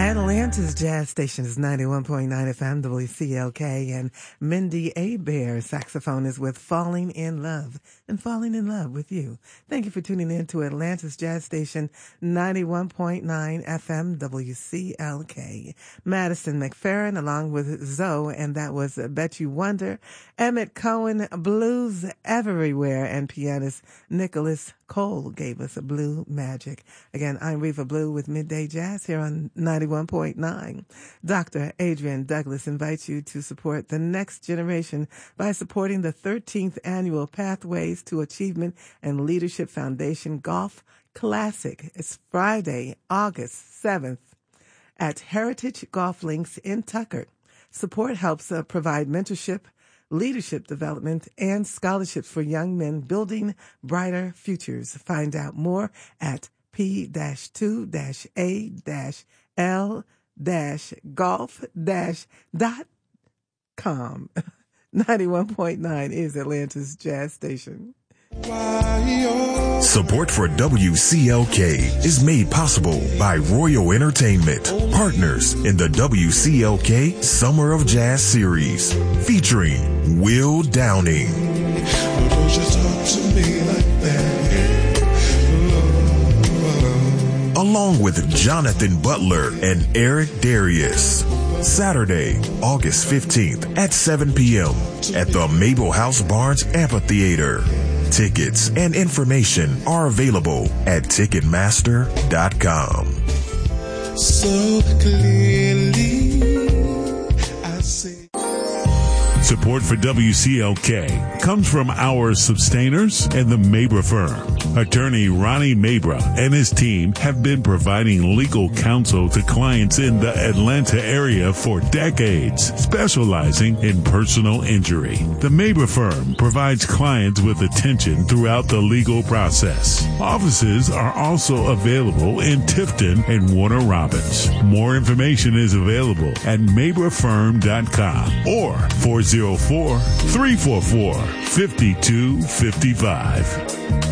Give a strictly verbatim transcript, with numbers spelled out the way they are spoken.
Atlanta's Jazz Station is ninety-one point nine F M, W C L K, and Mindy Abair, saxophonist with Falling in Love, and falling in love with you. Thank you for tuning in to Atlanta's Jazz Station, ninety-one point nine F M, W C L K. Madison McFerrin along with Zoe, and that was Bet You Wonder. Emmett Cohen, Blues Everywhere, and pianist Nicholas Cole gave us a Blue Magic. Again, I'm Reva Blue with Midday Jazz here on ninety-one point nine. Doctor Adrian Douglas invites you to support the next generation by supporting the thirteenth Annual Pathways to Achievement and Leadership Foundation Golf Classic. It's Friday, August seventh at Heritage Golf Links in Tucker. Support helps uh, provide mentorship, leadership development, and scholarships for young men building brighter futures. Find out more at P two A L golf dot com. ninety-one point nine is Atlanta's Jazz Station. Support for W C L K is made possible by Royal Entertainment, partners in the W C L K Summer of Jazz Series, featuring Will Downing. Well, don't you talk to me like that. Along with Jonathan Butler and Eric Darius. Saturday, August fifteenth at seven p.m. at the Mabel House Barnes Amphitheater. Tickets and information are available at Ticketmaster dot com. So clearly, I see. Support for W C L K comes from our sustainers and the Mabra firm. Attorney Ronnie Mabra and his team have been providing legal counsel to clients in the Atlanta area for decades, specializing in personal injury. The Mabra firm provides clients with attention throughout the legal process. Offices are also available in Tifton and Warner Robins. More information is available at Mabra firm dot com or four oh four, three four four, five two five five.